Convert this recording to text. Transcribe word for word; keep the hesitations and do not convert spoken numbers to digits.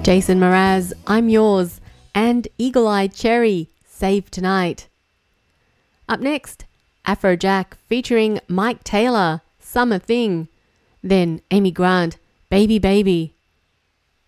Jason Mraz, I'm Yours, and Eagle Eye Cherry, Save Tonight. Up next, Afrojack featuring Mike Taylor, Summer Thing. Then Amy Grant, Baby Baby.